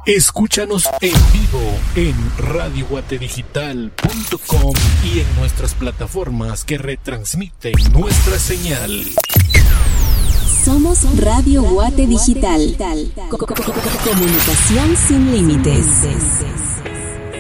Escúchanos en vivo en radioguatedigital.com y en nuestras plataformas que retransmiten nuestra señal. Somos Radio Guate Digital. Comunicación sin límites.